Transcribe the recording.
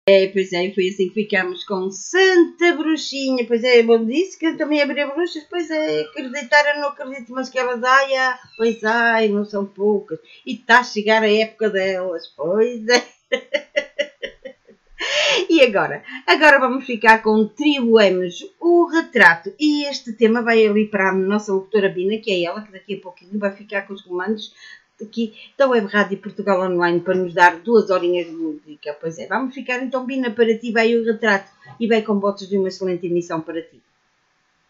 Pois é, foi assim que ficámos com Santa Bruxinha. Pois é, bom, disse que eu também abria bruxas. Pois é, acreditar eu não acredito, mas que elas, pois ai, não são poucas. E está a chegar a época delas, pois é. E agora? Agora vamos ficar com Tribuemos o Retrato. E este tema vai ali para a nossa locutora Bina, que é ela, que daqui a pouquinho vai ficar com os comandos aqui da Web Rádio Portugal Online para nos dar 2 horinhas de música. Pois é, vamos ficar então, Bina, para ti vai o retrato e vai com votos de uma excelente emissão para ti.